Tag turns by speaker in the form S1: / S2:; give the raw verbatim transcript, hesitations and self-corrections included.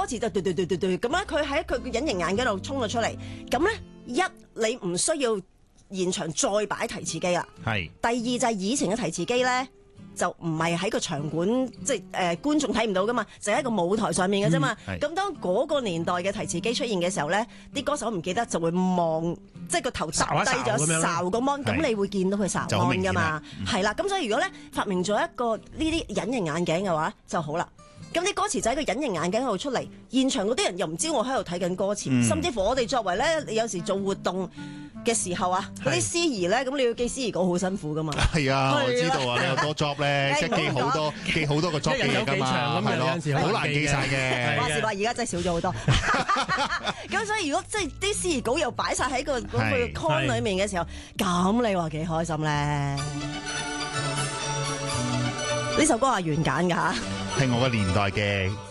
S1: 詞就嘟嘟嘟嘟嘟咁咧，佢喺佢個隱形眼鏡度衝咗出嚟。咁咧，一你唔需要現場再擺提詞機啦。係。第二就係以前嘅提詞機咧，就唔係喺個場館，即係誒、呃、觀眾睇唔到噶嘛，就喺個舞台上面嘅啫嘛。咁、嗯、當嗰個年代嘅提詞機出現嘅時候咧，啲歌手唔記得就會望，即係個頭耷低咗，睄個 mon，咁你會見到佢睄 mon 噶嘛。係啦，咁、嗯、所以如果咧發明咗一個呢啲隱形眼鏡嘅話就好啦。咁啲歌詞就喺個隱形眼鏡度出嚟，現場嗰啲人又唔知我喺度睇緊歌詞、嗯，甚至乎我哋作為咧有時做活動嘅時候啊，嗰啲司儀咧，咁你要記司儀稿好辛苦噶嘛？係啊，我知道啊，你有多 job 咧，即係記好多記好多個 job 嘅㗎嘛，係咯，好難記晒嘅。話時話而家真係少咗好多。咁所以如果即係啲司儀稿又擺晒喺個嗰個 con 裡面嘅時候，咁你話幾開心咧？呢首歌係原揀㗎嚇，係我個年代嘅。